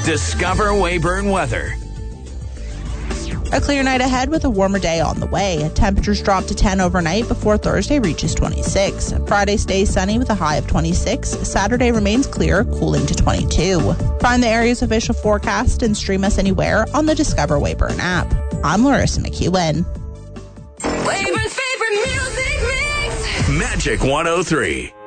Discover Weyburn weather. A clear night ahead with a warmer day on the way. Temperatures drop to 10 overnight before Thursday reaches 26. Friday stays sunny with a high of 26. Saturday remains clear, cooling to 22. Find the area's official forecast and stream us anywhere on the Discover Weyburn app. I'm Larissa McEwen. Weyburn's favorite music mix. Magic 103.